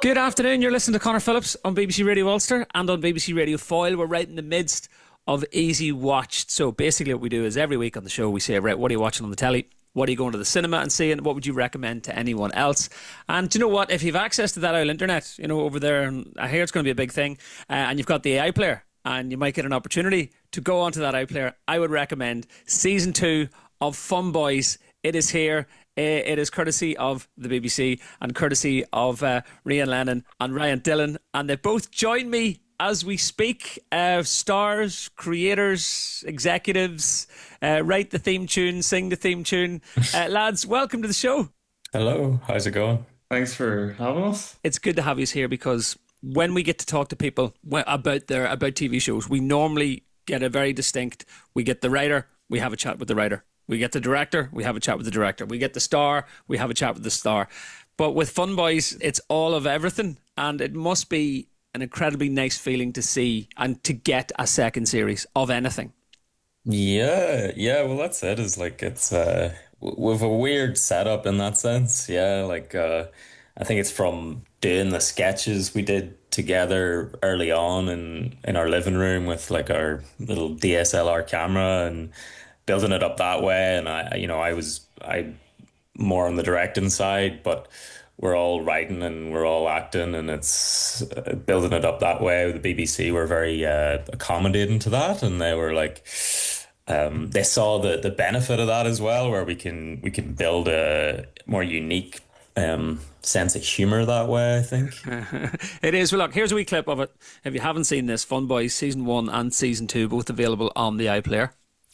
Good afternoon, you're listening to Conor Phillips on BBC Radio Ulster and on BBC Radio Foyle. We're right in the midst of Easy Watched. So basically what we do is every week on the show we say, right, what are you watching on the telly? What are you going to the cinema and seeing? What would you recommend to anyone else? And do you know what? If you've access to that old internet, over there, and I hear it's going to be a big thing, and you've got the iPlayer, and you might get an opportunity to go onto that iPlayer, I would recommend Season 2 of Fun Boys. It is here. It is courtesy of the BBC and courtesy of Rian Lennon and Ryan Dillon. And they both join me as we speak. Stars, creators, executives, write the theme tune, sing the theme tune. Lads, welcome to the show. Hello, how's it going? Thanks for having us. It's good to have you here because when we get to talk to people about TV shows, we normally get a very distinct, we get the writer, we have a chat with the writer. We get the director, we have a chat with the director. We get the star, we have a chat with the star. But with Fun Boys, it's all of everything. And it must be an incredibly nice feeling to see and to get a second series of anything. Yeah, well that's it. It's with a weird setup in that sense. Yeah, I think it's from doing the sketches we did together early on in our living room with like our little DSLR camera and building it up that way. And I more on the directing side, but we're all writing and we're all acting, and it's building it up that way. The BBC were very accommodating to that, and they were like, they saw the benefit of that as well, where we can build a more unique sense of humour that way, I think. It is. Well, look, here's a wee clip of it. If you haven't seen this, Fun Boys Season 1 and Season 2, both available on the iPlayer.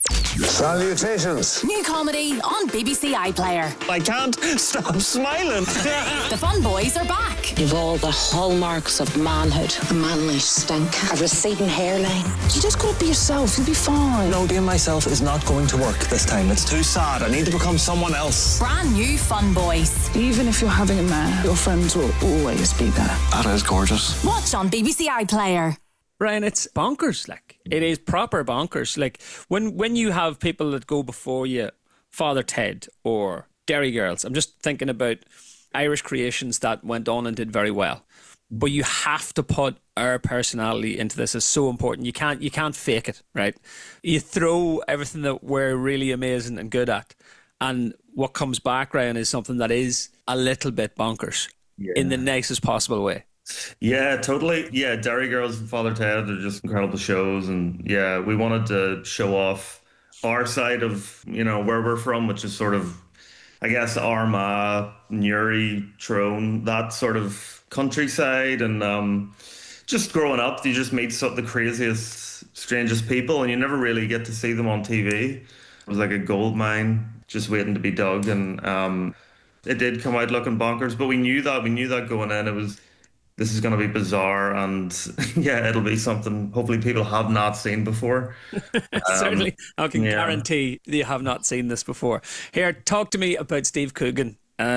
Salutations. New comedy on BBC iPlayer. I can't stop smiling. The Fun Boys are back. You've all the hallmarks of manhood. A manly stink. A receding hairline. You just gotta be yourself, you'll be fine. No, being myself is not going to work this time. It's too sad. I need to become someone else. Brand new Fun Boys. Even if you're having a man, your friends will always be there. That is gorgeous. Watch on BBC iPlayer. Ryan, it's bonkers. It is proper bonkers. When you have people that go before you, Father Ted or Derry Girls, I'm just thinking about Irish creations that went on and did very well. But you have to put our personality into this. It's so important. You can't fake it, right? You throw everything that we're really amazing and good at, and what comes back, Ryan, is something that is a little bit bonkers in the nicest possible way. Yeah, totally. Yeah, Derry Girls and Father Ted are just incredible shows. And yeah, we wanted to show off our side of, where we're from, which is sort of, I guess, Armagh, Newry, Tyrone, that sort of countryside. And just growing up, you just meet the craziest, strangest people, and you never really get to see them on TV. It was like a gold mine just waiting to be dug. And it did come out looking bonkers, but we knew that going in. This is going to be bizarre, and yeah, it'll be something hopefully people have not seen before. Certainly, I can guarantee that you have not seen this before. Here, talk to me about Steve Coogan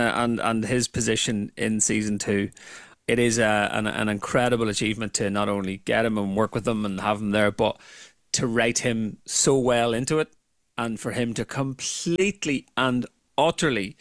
and his position in Season 2. It is an incredible achievement to not only get him and work with him and have him there, but to write him so well into it, and for him to completely and utterly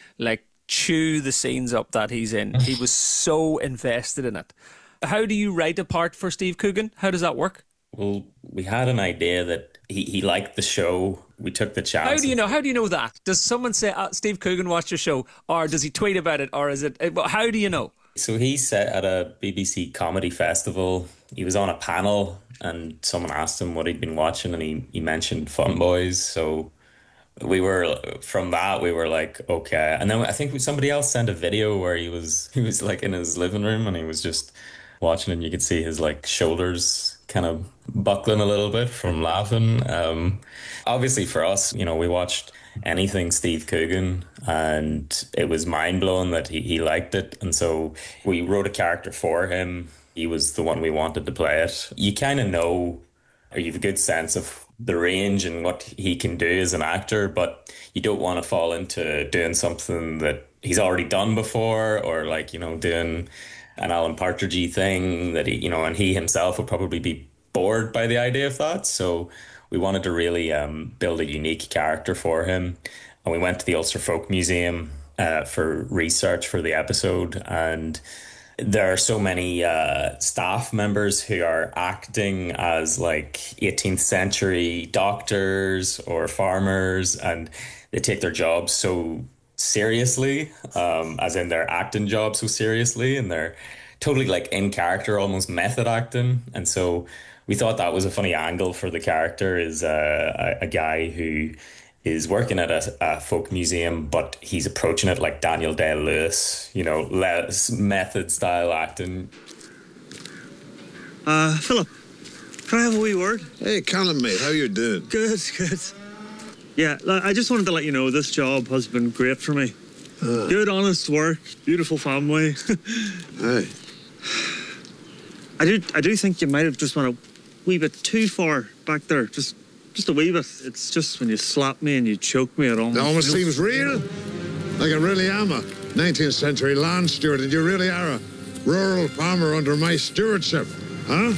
chew the scenes up that he's in. He was so invested in it. How do you write a part for Steve Coogan? How does that work? Well, we had an idea that he liked the show. We took the chance. How do you know that? Does someone say, Steve Coogan watched your show? Or does he tweet about it? Or is it... How do you know? So he sat at a BBC comedy festival. He was on a panel and someone asked him what he'd been watching, and he mentioned Fun Boys. So from that we were like, okay. And then I think somebody else sent a video where he was like in his living room and he was just watching, and you could see his shoulders kind of buckling a little bit from laughing. Obviously for us, we watched anything Steve Coogan, and it was mind-blowing that he liked it. And so we wrote a character for him. He was the one we wanted to play it. You kind of know, or you have a good sense of the range and what he can do as an actor, but you don't want to fall into doing something that he's already done before, or doing an Alan Partridge thing that and he himself would probably be bored by the idea of that. So we wanted to really build a unique character for him, and we went to the Ulster Folk Museum for research for the episode, and there are so many staff members who are acting as like 18th century doctors or farmers, and they take their jobs so seriously, as in their acting job so seriously, and they're totally like in character, almost method acting. And so we thought that was a funny angle for the character, is a guy who is working at a folk museum, but he's approaching it like Daniel Day-Lewis, less method style acting. Philip, can I have a wee word? Hey, Callum, mate, how you doing? Good. Yeah, I just wanted to let you know this job has been great for me. Good, honest work, beautiful family. Hey. I do think you might have just went a wee bit too far back there. Just a wee bit. It's just when you slap me and you choke me, it almost seems real. Like I really am a 19th century land steward, and you really are a rural farmer under my stewardship, huh?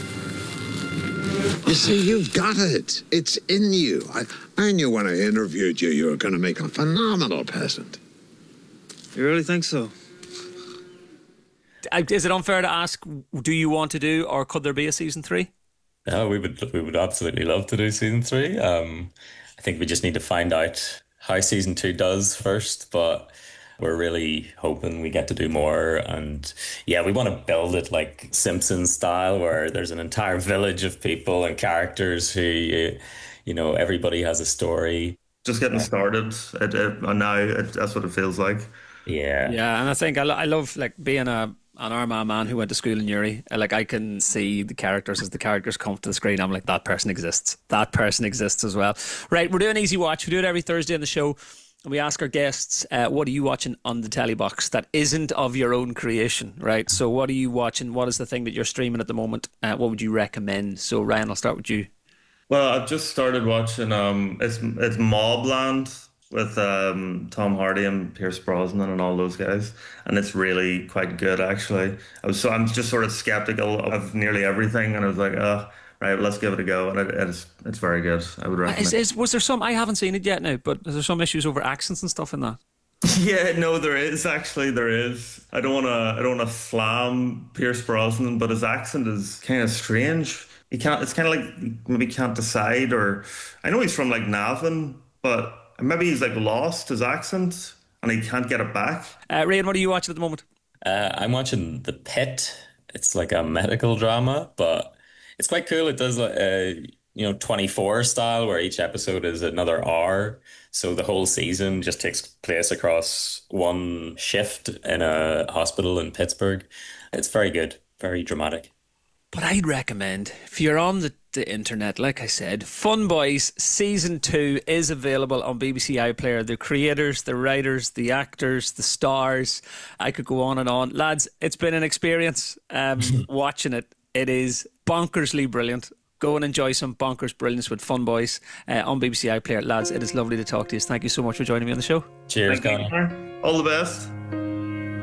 You see, you've got it. It's in you. I knew when I interviewed you, you were going to make a phenomenal peasant. You really think so? Is it unfair to ask, do you want to do, or could there be a season 3? No, we would absolutely love to do season 3. I think we just need to find out how season 2 does first, but we're really hoping we get to do more. And yeah, we want to build it like Simpsons style, where there's an entire village of people and characters who, everybody has a story. Just getting started, and now that's what it feels like. Yeah. Yeah, and I think I love like being an Armagh man who went to school in Newry. Like, I can see the characters as the characters come to the screen. I'm like, that person exists. That person exists as well. Right, we're doing Easy Watch. We do it every Thursday on the show. And we ask our guests, what are you watching on the telly box that isn't of your own creation, right? So what are you watching? What is the thing that you're streaming at the moment? What would you recommend? So Ryan, I'll start with you. Well, I've just started watching, it's Mobland with Tom Hardy and Pierce Brosnan and all those guys, and it's really quite good actually. I'm just sort of skeptical of nearly everything, and I was like, right, let's give it a go, and it's very good. I would recommend. Was there some? I haven't seen it yet now, but is there some issues over accents and stuff in that? Yeah, no, there is. I don't wanna slam Pierce Brosnan, but his accent is kind of strange. It's kind of like maybe can't decide, or I know he's from like Navan, but maybe he's like lost his accent and he can't get it back. Ryan, what are you watching at the moment? I'm watching The Pit. It's like a medical drama, but it's quite cool. It does 24 style, where each episode is another hour. So the whole season just takes place across one shift in a hospital in Pittsburgh. It's very good, very dramatic. But I'd recommend, if you're on the internet, like I said, Fun Boys Season 2 is available on BBC iPlayer. The creators, the writers, the actors, the stars. I could go on and on. Lads, it's been an experience watching it. It is bonkersly brilliant. Go and enjoy some bonkers brilliance with Fun Boys on BBC iPlayer. Lads, it is lovely to talk to you. Thank you so much for joining me on the show. Cheers, Conor. All the best.